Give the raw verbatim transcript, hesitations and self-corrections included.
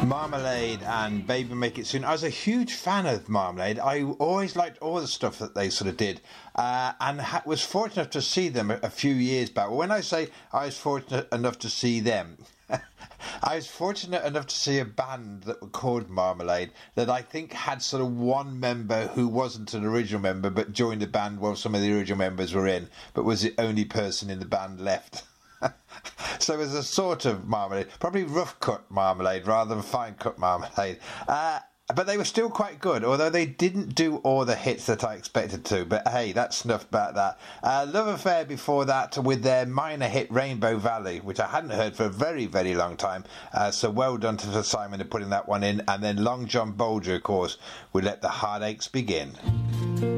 Marmalade and Baby Make It Soon. I was a huge fan of Marmalade. I always liked all the stuff that they sort of did, uh, and ha- was fortunate enough to see them a, a few years back. When I say I was fortunate enough to see them, I was fortunate enough to see a band that were called Marmalade that I think had sort of one member who wasn't an original member but joined the band while some of the original members were in, but was the only person in the band left. So it was a sort of Marmalade, probably rough cut Marmalade rather than fine cut Marmalade. Uh, but they were still quite good, although they didn't do all the hits that I expected to. But hey, that's enough about that. Uh, Love Affair before that with their minor hit Rainbow Valley, which I hadn't heard for a very, very long time. Uh, so well done to Simon for putting that one in. And then Long John Bolger, of course, would Let the Heartaches Begin.